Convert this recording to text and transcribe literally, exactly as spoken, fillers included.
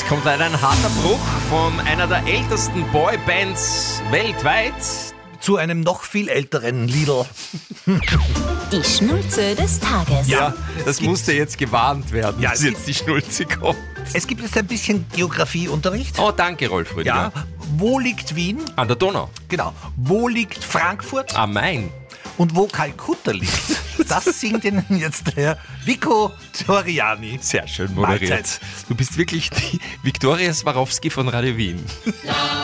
Jetzt kommt leider ein harter Bruch von einer der ältesten Boybands weltweit. Zu einem noch viel älteren Lidl. Die Schnulze des Tages. Ja, das musste jetzt gewarnt werden, Ja, dass es jetzt die Schnulze kommt. Es gibt jetzt ein bisschen Geografieunterricht. Oh, danke, Rolf Rüdiger. Ja. Wo liegt Wien? An der Donau. Genau. Wo liegt Frankfurt? Am Main. Und wo Kalkutta liegt? Das singt Ihnen jetzt der Vico Toriani. Sehr schön moderiert. Mahlzeit. Du bist wirklich die Viktoria Swarovski von Radio Wien.